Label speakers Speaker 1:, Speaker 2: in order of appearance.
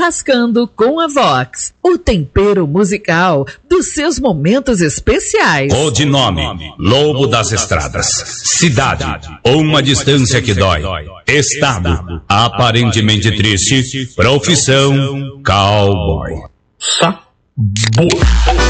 Speaker 1: Churrascando com a Vox, o tempero musical dos seus momentos especiais.
Speaker 2: Codinome: Lobo das Estradas. Cidade: uma distância que dói. Estado: aparentemente triste. Profissão: cowboy.
Speaker 3: Sabor.